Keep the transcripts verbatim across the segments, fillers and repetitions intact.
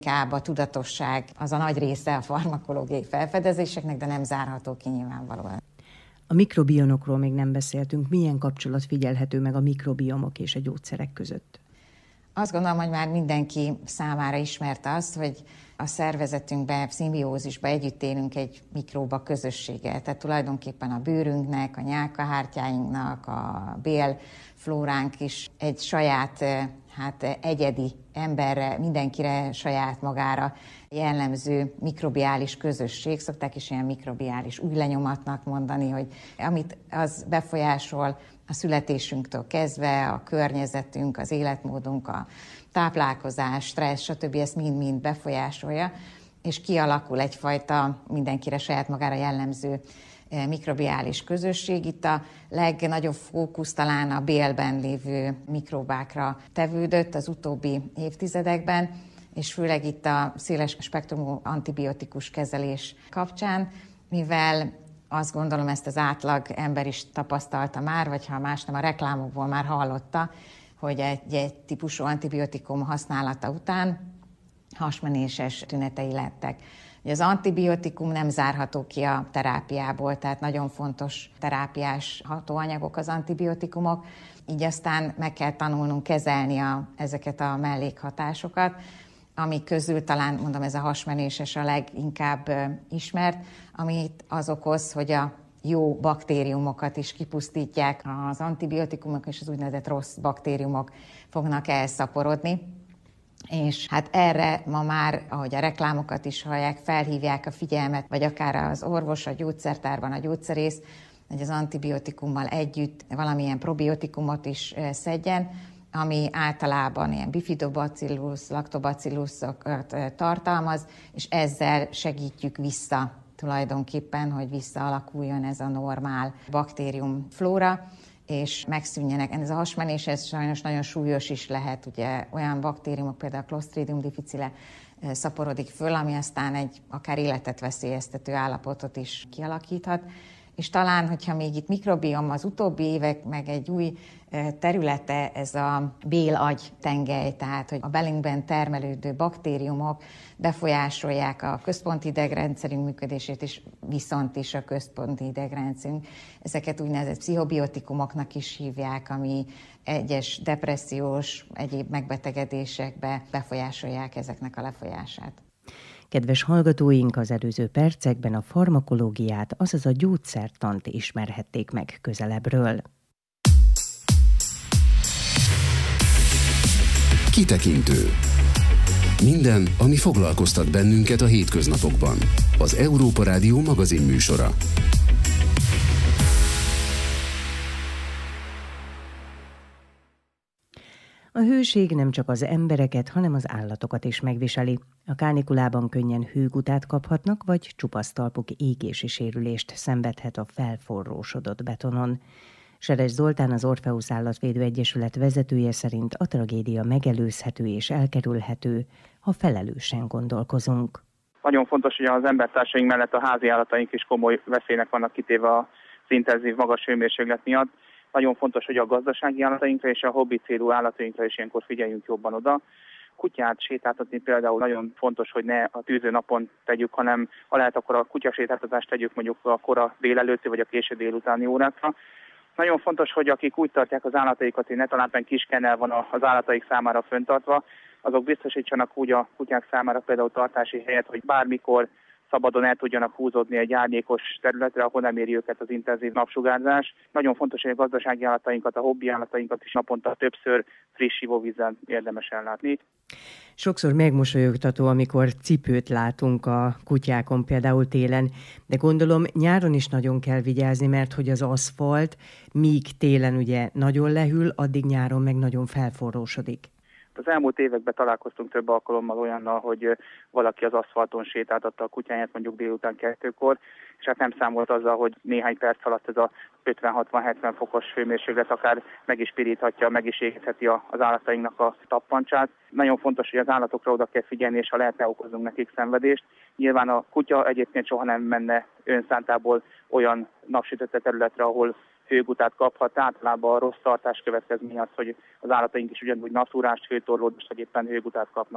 Inkább a tudatosság az a nagy része a farmakológiai felfedezéseknek, de nem zárható ki nyilvánvalóan. A mikrobionokról még nem beszéltünk. Milyen kapcsolat figyelhető meg a mikrobiomok és a gyógyszerek között? Azt gondolom, hogy már mindenki számára ismert az, hogy a szervezetünkben, szimbiózisba együtt élünk egy mikróba közösséggel. Tehát tulajdonképpen a bőrünknek, a nyálkahártyáinknak, a bélflóránk is egy saját, hát egyedi emberre, mindenkire saját magára jellemző mikrobiális közösség. Szokták is ilyen mikrobiális új lenyomatnak mondani, hogy amit az befolyásol a születésünktől kezdve, a környezetünk, az életmódunk, a táplálkozás, stressz, stb. Ezt mind-mind befolyásolja, és kialakul egyfajta mindenkire saját magára jellemző mikrobiális közösség. Itt a legnagyobb fókusz talán a bélben lévő mikrobákra tevődött az utóbbi évtizedekben, és főleg itt a széles spektrumú antibiotikus kezelés kapcsán, mivel azt gondolom, ezt az átlag ember is tapasztalta már, vagy ha más nem, a reklámokból már hallotta, hogy egy, egy típusú antibiotikum használata után hasmenéses tünetei lettek. Az antibiotikum nem zárható ki a terápiából, tehát nagyon fontos terápiás hatóanyagok az antibiotikumok, így aztán meg kell tanulnunk kezelni a, ezeket a mellékhatásokat, amik közül talán, mondom, ez a hasmenéses a leginkább ismert, amit az okoz, hogy a jó baktériumokat is kipusztítják, az antibiotikumok és az úgynevezett rossz baktériumok fognak elszaporodni. És hát erre ma már, ahogy a reklámokat is hallják, felhívják a figyelmet, vagy akár az orvos, a gyógyszertárban a gyógyszerész, hogy az antibiotikummal együtt valamilyen probiotikumot is szedjen, ami általában ilyen bifidobacillus, lactobacillusokat tartalmaz, és ezzel segítjük vissza tulajdonképpen, hogy visszaalakuljon ez a normál baktériumflóra, és megszűnjenek. Ez a hasmenés, ez sajnos nagyon súlyos is lehet, ugye olyan baktériumok, például a Clostridium difficile szaporodik föl, ami aztán egy akár életet veszélyeztető állapotot is kialakíthat. És talán, hogyha még itt mikrobiom az utóbbi évek, meg egy új területe ez a bél-agy tengely, tehát hogy a belünkben termelődő baktériumok befolyásolják a központi idegrendszerünk működését, és viszont is a központi idegrendszerünk. Ezeket úgynevezett pszichobiotikumoknak is hívják, ami egyes depressziós, egyéb megbetegedésekbe befolyásolják ezeknek a lefolyását. Kedves hallgatóink, az előző percekben a farmakológiát, azaz a gyógyszertant ismerhették meg közelebbről. Kitekintő. Minden, ami foglalkoztat bennünket a hétköznapokban. Az Európa Rádió magazin műsora. A hőség nem csak az embereket, hanem az állatokat is megviseli. A kánikulában könnyen hőgutát kaphatnak, vagy csupasztalpuk égési sérülést szenvedhet a felforrósodott betonon. Seres Zoltán, az Orpheus Állatvédő Egyesület vezetője szerint a tragédia megelőzhető és elkerülhető, ha felelősen gondolkozunk. Nagyon fontos, hogy az embertársaink mellett a házi állataink is komoly veszélynek vannak kitéve az intenzív magas hőmérséklet miatt. Nagyon fontos, hogy a gazdasági állatainkra és a hobbi célú állatainkra is ilyenkor figyeljünk jobban oda. Kutyát sétáltatni például nagyon fontos, hogy ne a tűző napon tegyük, hanem ha lehet, akkor a kutyasétáltatást tegyük mondjuk a kora délelőtti vagy a késő délutáni órákra. Nagyon fontos, hogy akik úgy tartják az állataikat, hogy ne talán kis kennel van az állataik számára föntartva, azok biztosítsanak úgy a kutyák számára például tartási helyet, hogy bármikor szabadon el tudjanak húzódni egy árnyékos területre, ahol nem éri őket az intenzív napsugárzás. Nagyon fontos, hogy a gazdasági állatainkat, a hobbi állatainkat is naponta többször friss ivóvízzel érdemes ellátni. Sokszor megmosolyogtató, amikor cipőt látunk a kutyákon, például télen, de gondolom nyáron is nagyon kell vigyázni, mert hogy az aszfalt, míg télen ugye nagyon lehűl, addig nyáron meg nagyon felforrósodik. Az elmúlt években találkoztunk több alkalommal olyannal, hogy valaki az aszfalton sétáltatta a kutyáját mondjuk délután kettőkor, és hát nem számolt azzal, hogy néhány perc alatt ez a ötven-hatvan-hetven fokos hőmérséklet akár meg is piríthatja, meg is égetheti az állatainknak a tappancsát. Nagyon fontos, hogy az állatokra oda kell figyelni, és ha lehet, ne okozunk nekik szenvedést. Nyilván a kutya egyébként soha nem menne önszántából olyan napsütötte területre, ahol hőgutát kaphat. Általában a rossz tartás következménye az, hogy az állataink is ugyanúgy napszúrást, hőtorlódást, vagy éppen hőgutát kapnak.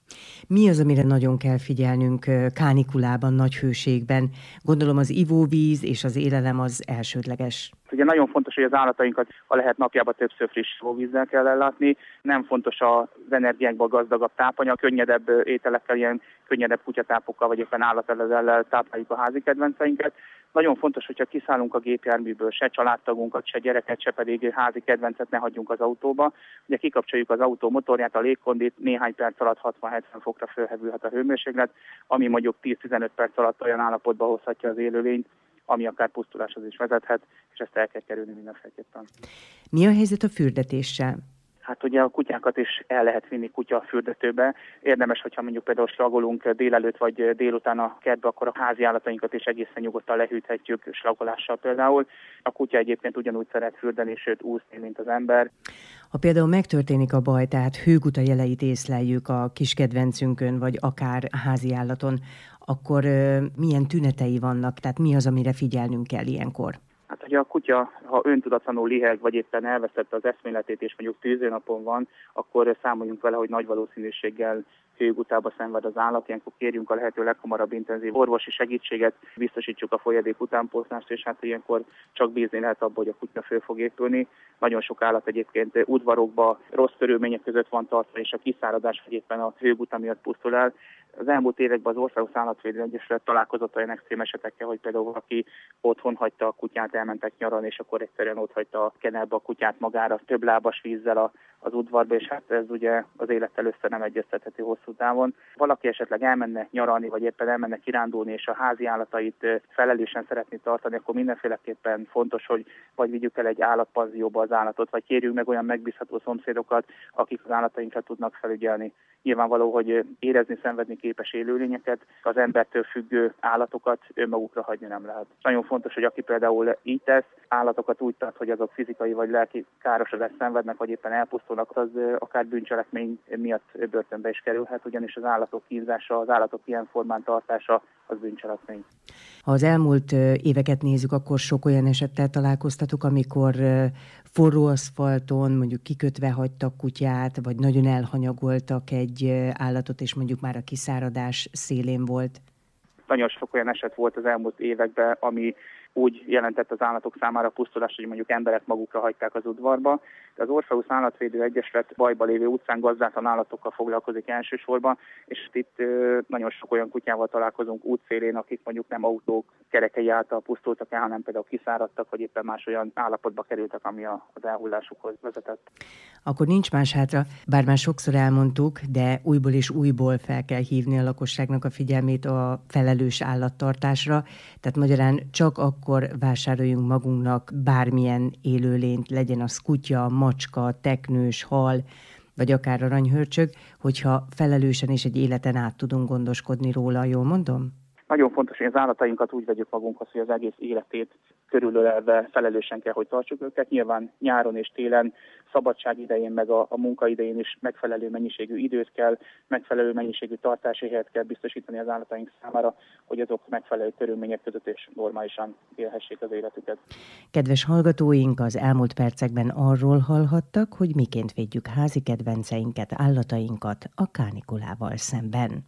Mi az, amire nagyon kell figyelnünk kánikulában, nagy hőségben? Gondolom az ivóvíz és az élelem az elsődleges. Ugye nagyon fontos, hogy az állatainkat, ha lehet, napjában többször friss ivóvízzel kell ellátni. Nem fontos az energiákból gazdagabb tápanyag, könnyedebb ételekkel, ilyen könnyedebb kutyatápokkal, vagy éppen állatelezzel tápláljuk a házi kedvenceinket. Nagyon fontos, hogyha kiszállunk a gépjárműből, se családtagunkat, se gyereket, se pedig házi kedvencet ne hagyjunk az autóba. Ugye kikapcsoljuk az autó motorját, a légkondit, néhány perc alatt hatvan-hetven fokra fölhevülhet a hőmérséklet, ami mondjuk tíz-tizenöt perc alatt olyan állapotba hozhatja az élőlényt, ami akár pusztuláshoz is vezethet, és ezt el kell kerülni mindenféleképpen. Mi a helyzet a fürdetéssel? Hát ugye a kutyákat is el lehet vinni kutyafürdetőbe. Érdemes, hogyha mondjuk például slagolunk délelőtt vagy délután a kertbe, akkor a házi állatainkat is egészen nyugodtan lehűthetjük slagolással például. A kutya egyébként ugyanúgy szeret fürdeni, sőt úszni, mint az ember. Ha például megtörténik a baj, tehát hőguta jeleit észleljük a kis kedvencünkön, vagy akár a házi állaton, akkor uh, milyen tünetei vannak, tehát mi az, amire figyelnünk kell ilyenkor? Hát ugye a kutya, ha öntudatlanul liheg, vagy éppen elvesztette az eszméletét, és mondjuk tűzőnapon van, akkor számoljunk vele, hogy nagy valószínűséggel hőgutába szenved az állat. Ilyenkor kérjünk a lehető leghamarabb intenzív orvosi segítséget, biztosítsuk a folyadék utánpótlást, és hát ilyenkor csak bízni lehet abba, hogy a kutya föl fog épülni. Nagyon sok állat egyébként udvarokba, rossz körülmények között van tartva, és a kiszáradás, vagy éppen a hőguta miatt pusztul el. Az elmúlt években az Országos Állatvédelmi Egyesület találkozott olyan extrém esetekkel, hogy például valaki otthon hagyta a kutyát, elmentek nyaralni, és akkor egyszerűen ott hagyta a kenelbe a kutyát magára több lábas vízzel a, az udvarba, és hát ez ugye az élettel össze nem egyeztethető hosszú távon. Valaki esetleg elmenne nyaralni, vagy éppen elmenne kirándulni, és a házi állatait felelősen szeretné tartani, akkor mindenféleképpen fontos, hogy vagy vigyük el egy állatpanzióba az állatot, vagy kérjünk meg olyan megbízható szomszédokat, akik az állatainkat tudnak felügyelni. Nyilvánvaló, hogy érezni, szenvedni képes élőlényeket, az embertől függő állatokat önmagukra hagyni nem lehet. Nagyon fontos, hogy aki például így tesz, állatokat úgy tart, hogy azok fizikai vagy lelki károsodást szenvednek, vagy éppen elpusztulnak, az akár bűncselekmény miatt börtönbe is kerülhet, ugyanis az állatok kínzása, az állatok ilyen formán tartása az bűncselekmény. Ha az elmúlt éveket nézzük, akkor sok olyan esettel találkoztatok, amikor forró aszfalton mondjuk kikötve hagytak kutyát, vagy nagyon elhanyagoltak egy állatot, és mondjuk már a kiszáradás szélén volt. Nagyon sok olyan eset volt az elmúlt években, ami úgy jelentett az állatok számára pusztulást, hogy mondjuk emberek magukra hagyták az udvarba. De az Orpheus Állatvédő Egyesület bajba lévő utcán gazdátlan állatokkal foglalkozik elsősorban, és itt nagyon sok olyan kutyával találkozunk útszélén, akik mondjuk nem autók kerekei által pusztultak el, hanem például kiszáradtak, vagy éppen más olyan állapotba kerültek, ami az elhullásukhoz vezetett. Akkor nincs más hátra, bár már sokszor elmondtuk, de újból és újból fel kell hívni a lakosságnak a figyelmét a felelős állattartásra, tehát magyarán csak akkor vásároljunk magunknak bármilyen élőlényt, legyen az kutya, macska, teknős, hal, vagy akár aranyhörcsög, hogyha felelősen és egy életen át tudunk gondoskodni róla, jól mondom? Nagyon fontos, hogy az állatainkat úgy vegyük magunkhoz, hogy az egész életét körülölelve felelősen kell, hogy tartsuk őket. Nyilván nyáron és télen, szabadság idején, meg a, a munka idején is megfelelő mennyiségű időt kell, megfelelő mennyiségű tartási helyet kell biztosítani az állataink számára, hogy azok megfelelő körülmények között és normálisan élhessék az életüket. Kedves hallgatóink, az elmúlt percekben arról hallhattak, hogy miként védjük házi kedvenceinket, állatainkat a kánikulával szemben.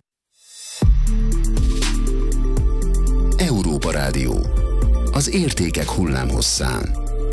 Európa Rádió. Az értékek hullámhosszán.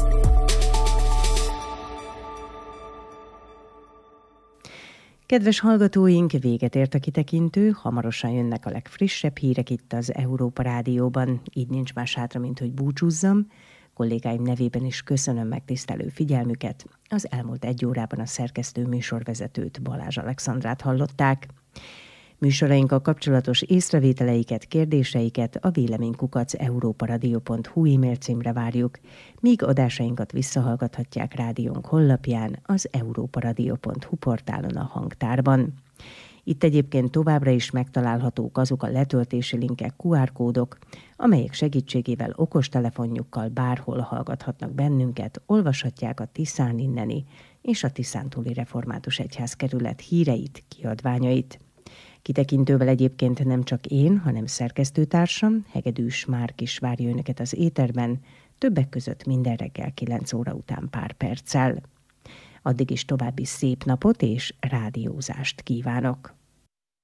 Kedves hallgatóink, véget ért a kitekintő, hamarosan jönnek a legfrissebb hírek itt az Európa Rádióban. Így nincs más hátra, mint hogy búcsúzzam. Kollégáim nevében is köszönöm megtisztelő figyelmüket. Az elmúlt egy órában a szerkesztő műsorvezetőt, Balázs Alexandrát hallották. Műsorainkkal kapcsolatos észrevételeiket, kérdéseiket a véleménykukac európaradio pont hu e-mail címre várjuk, míg adásainkat visszahallgathatják rádiónk honlapján, az európaradio pont hu portálon a hangtárban. Itt egyébként továbbra is megtalálhatók azok a letöltési linkek, kú er kódok, amelyek segítségével okostelefonjukkal bárhol hallgathatnak bennünket, olvashatják a Tiszán inneni és a Tiszántúli Református Egyházkerület híreit, kiadványait. Kitekintővel egyébként nem csak én, hanem szerkesztőtársam, Hegedűs Márk is várja önöket az éterben, többek között minden reggel kilenc óra után pár perccel. Addig is további szép napot és rádiózást kívánok!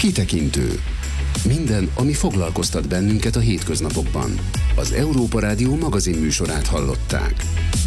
Kitekintő. Minden, ami foglalkoztat bennünket a hétköznapokban. Az Európa Rádió magazin műsorát hallották.